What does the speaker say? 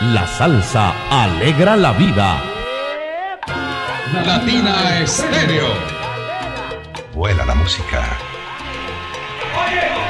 La salsa alegra la vida. Latina Estéreo. Vuela la música. Oye,